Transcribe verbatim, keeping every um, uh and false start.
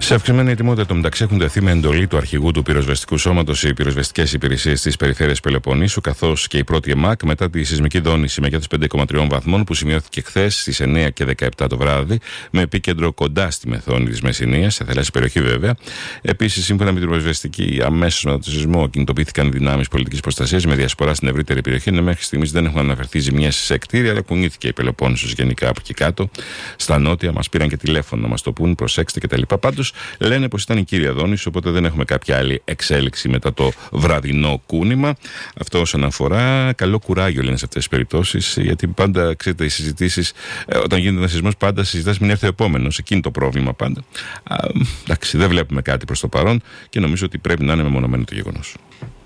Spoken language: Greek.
Σε αυξημένη ετοιμότητα, το μεταξύ, έχουν τεθεί με εντολή του αρχηγού του πυροσβεστικού σώματος οι πυροσβεστικές υπηρεσίες της περιφέρειας Πελοποννήσου, καθώς και η πρώτη ΕΜΑΚ μετά τη σεισμική δόνηση μεγέθους πέντε κόμμα τρία βαθμών που σημειώθηκε χθες στις εννέα και δεκαεπτά το βράδυ, με επίκεντρο κοντά στη μεθόνη της Μεσσηνίας, σε θαλάσσια περιοχή βέβαια. Επίσης, σύμφωνα με την πυροσβεστική, αμέσως μετά το σεισμό κινητοποιήθηκαν οι δυνάμεις πολιτικής προστασίας με διασπορά στην ευρύτερη περιοχή, ενώ μέχρι στιγμής δεν έχουν αναφερθεί ζημιές σε κτίρια, αλλά κουνήθηκε η Πελοπόννησος γενικά από εκεί κάτω. Στα νότια μας πήραν και τηλέφωνο να μας το πούν, προσέξτε κτλ. Πάντως λένε πως ήταν η κύρια δόνηση, οπότε δεν έχουμε κάποια άλλη εξέλιξη μετά το βραδινό κούνημα. Αυτό όσον αφορά. Καλό κουράγιο λένε σε αυτές τις περιπτώσεις, γιατί πάντα ξέρετε, οι συζητήσεις, όταν γίνεται ένα σεισμός, πάντα συζητάς μην έρθει ο επόμενος. Εκείνη το πρόβλημα πάντα. Α, εντάξει, δεν βλέπουμε κάτι προς το παρόν και νομίζω ότι πρέπει να είναι μεμονωμένο το γεγονός.